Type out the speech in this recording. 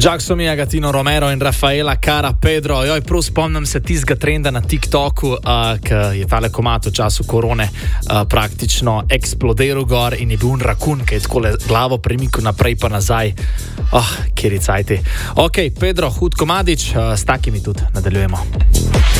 Jackson, Agatino Romero in Rafaela Cara Pedro. Joj, prav spomnim se tistega trenda na TikToku, ki je tale komad v času korone praktično eksplodiral gor in je bil rakun, ki je tako glavo premikal naprej pa nazaj. Kjer je cajti. Ok, Pedro, hud komadič, s takimi tudi nadaljujemo.